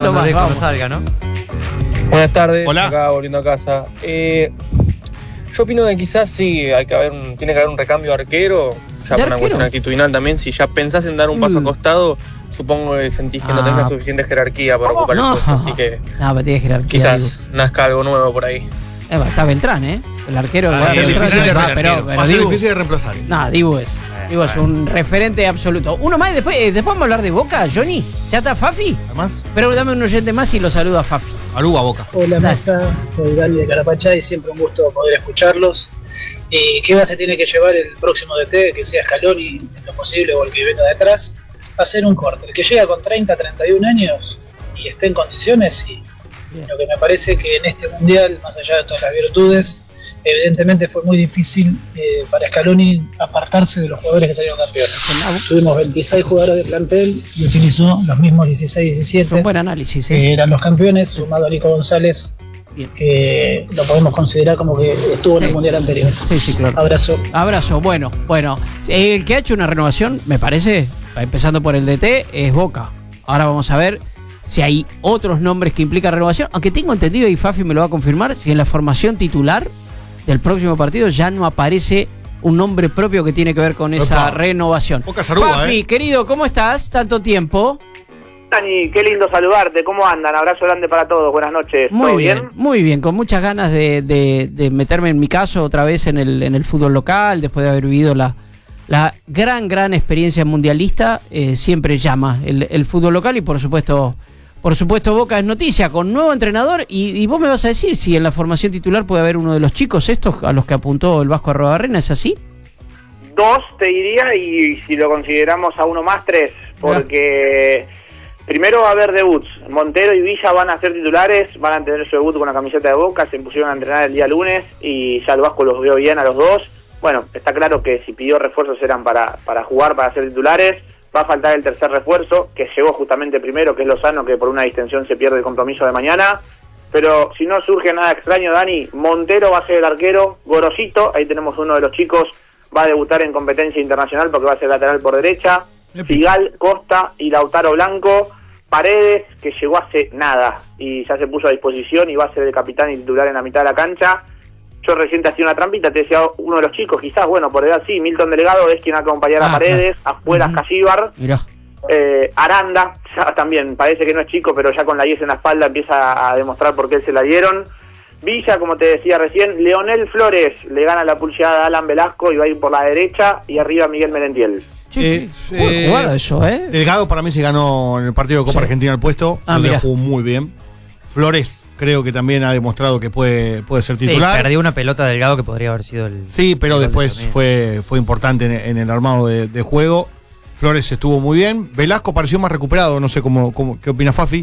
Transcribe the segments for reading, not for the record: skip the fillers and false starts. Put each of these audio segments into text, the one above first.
minuto más, cuando vamos. salga, ¿no? Buenas tardes, Hola. acá volviendo a casa. Yo opino que quizás sí, tiene que haber un recambio de arquero, ya ¿De por una arquero? cuestión actitudinal también. Si ya pensás en dar un paso al costado, supongo que sentís que no tenés la suficiente jerarquía para ocupar el puesto, así que No, pero tiene jerarquía. quizás nazca algo nuevo por ahí. Dibu. Está Beltrán, ¿eh? El arquero. Va a ser Beltrán, difícil de va, ser pero arquero. Va a ser Dibu. difícil de reemplazar. No, Dibu es un referente absoluto. Uno más y después vamos a hablar de Boca, Johnny. ¿Ya está Fafi? Además, Pero dame un oyente más y lo saludo a Fafi. Aruba Boca. Hola Dale. masa, soy Dani de Carapachá y siempre un gusto poder escucharlos. ¿Qué base tiene que llevar el próximo DT? Que sea Scaloni en lo posible o el que venga detrás. Hacer un corte. El que llega con 30, 31 años y esté en condiciones. Y lo que me parece que en este mundial, más allá de todas las virtudes, evidentemente fue muy difícil para Scaloni apartarse de los jugadores que salieron campeones. Tuvimos 26 jugadores de plantel y utilizó los mismos 16, Es un 17. buen análisis, Que ¿eh? eran los campeones, sumado a Nico González, Bien. que lo podemos considerar como que estuvo en el Sí. mundial anterior. Sí, claro. Abrazo. Abrazo, bueno. El que ha hecho una renovación, me parece, empezando por el DT, es Boca. Ahora vamos a ver si hay otros nombres que implican renovación. Aunque tengo entendido, y Fafi me lo va a confirmar, si en la formación titular del próximo partido ya no aparece un nombre propio que tiene que ver con esa Opa. renovación. Boca es Aruba, Fafi, querido, ¿cómo estás? Tanto tiempo. Dani, qué lindo saludarte, ¿cómo andan? Abrazo grande para todos, buenas noches. Muy ¿Todo bien, muy bien, con muchas ganas de meterme en mi caso otra vez en el fútbol local, después de haber vivido la gran experiencia mundialista. Siempre llama el fútbol local y por supuesto Boca es noticia con nuevo entrenador y vos me vas a decir si en la formación titular puede haber uno de los chicos estos a los que apuntó el Vasco Arruabarrena, ¿es así? Dos, te diría, y si lo consideramos a uno más, tres, porque primero va a haber debuts. Montero y Villa van a ser titulares, van a tener su debut con la camiseta de Boca, se pusieron a entrenar el día lunes y ya el Vasco los vio bien a los dos. Bueno, está claro que si pidió refuerzos eran para jugar, para ser titulares. Va a faltar el tercer refuerzo, que llegó justamente primero, que es Lozano, que por una distensión se pierde el compromiso de mañana. Pero si no surge nada extraño, Dani, Montero va a ser el arquero, Gorosito, ahí tenemos uno de los chicos, va a debutar en competencia internacional porque va a ser lateral por derecha. Figal, Costa y Lautaro Blanco. Paredes, que llegó hace nada y ya se puso a disposición y va a ser el capitán y titular en la mitad de la cancha. Yo recién te hacía una trampita, te decía uno de los chicos, quizás, bueno, por edad sí, Milton Delegado es quien va a acompañar a Paredes, afuera Casíbar, Mirá. Aranda, ya también parece que no es chico, pero ya con la 10 en la espalda empieza a demostrar por qué se la dieron. Villa, como te decía recién, Leonel Flores le gana la pulseada a Alan Velasco y va a ir por la derecha y arriba Miguel Merentiel. Che, buena jugada eso, ¿eh? Delgado para mí se ganó en el partido de Copa Sí. Argentina el puesto. Mirá. Jugó muy bien. Flores creo que también ha demostrado que puede ser titular. Sí, perdió una pelota Delgado que podría haber sido el... Sí, pero el gol de después Sarmiento. fue importante en el armado de juego. Flores estuvo muy bien. Velasco pareció más recuperado, no sé qué opina Fafi.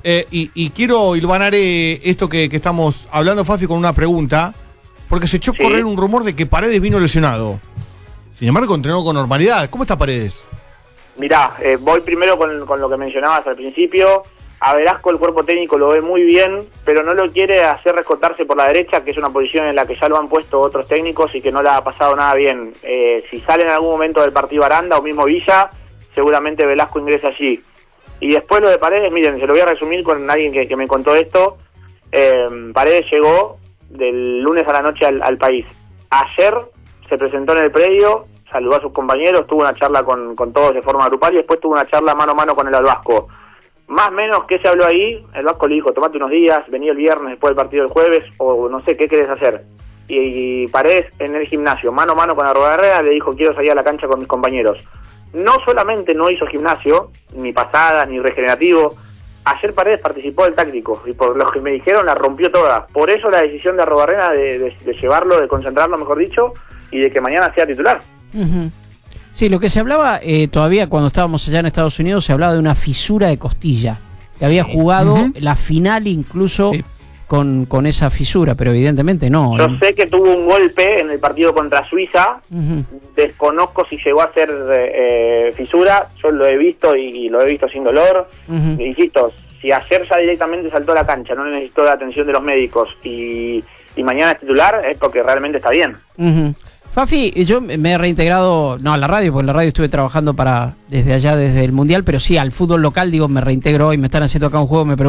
Y quiero hilvanar esto que estamos hablando, Fafi, con una pregunta, porque se echó a correr un rumor de que Paredes vino lesionado. Sin embargo, entrenó con normalidad. ¿Cómo está Paredes? Mirá, voy primero con lo que mencionabas al principio. A Velasco el cuerpo técnico lo ve muy bien, pero no lo quiere hacer rescotarse por la derecha, que es una posición en la que ya lo han puesto otros técnicos y que no le ha pasado nada bien. Si sale en algún momento del partido Aranda o mismo Villa, seguramente Velasco ingresa allí. Y después lo de Paredes, miren, se lo voy a resumir con alguien que me contó esto. Paredes llegó del lunes a la noche al país. Ayer se presentó en el predio, saludó a sus compañeros, tuvo una charla con todos de forma grupal y después tuvo una charla mano a mano con el Vasco. Más o menos, ¿qué se habló ahí? El Vasco le dijo, tomate unos días, vení el viernes después del partido del jueves, o no sé, ¿qué querés hacer? Y Paredes en el gimnasio, mano a mano con Arruabarrena, le dijo, quiero salir a la cancha con mis compañeros. No solamente no hizo gimnasio, ni pasadas, ni regenerativo, ayer Paredes participó del táctico, y por los que me dijeron la rompió toda. Por eso la decisión de Arruabarrena de llevarlo, de concentrarlo, mejor dicho, y de que mañana sea titular. Uh-huh. Sí, lo que se hablaba todavía cuando estábamos allá en Estados Unidos, se hablaba de una fisura de costilla, que había jugado la final incluso con esa fisura, pero evidentemente no. Yo sé que tuvo un golpe en el partido contra Suiza, desconozco si llegó a ser fisura, yo lo he visto y lo he visto sin dolor. Insisto, si ayer ya directamente saltó a la cancha, no necesitó la atención de los médicos y mañana es titular, es porque realmente está bien. Fafi, yo me he reintegrado, no a la radio, porque en la radio estuve trabajando desde allá, desde el Mundial, pero sí al fútbol local, digo, me reintegro hoy, me están haciendo acá un juego, me pregunto